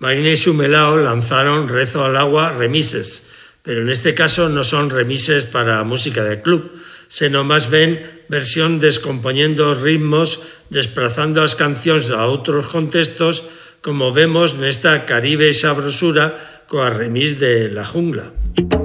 Marina y Sumelao lanzaron Rezo al agua remises, pero en este caso no son remises para música de club, sino más ben versión descomponiendo ritmos, desplazando as cancións a outros contextos, como vemos nesta Caribe e Sabrosura coa remix de La Jungla.